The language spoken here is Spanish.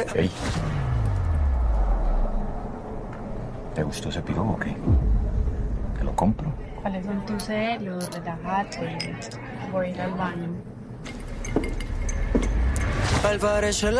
Ey. ¿Te gustó ese piro o qué? Te lo compro. ¿Cuáles son tus celos? Relájate. Voy a ir al baño. Al parecer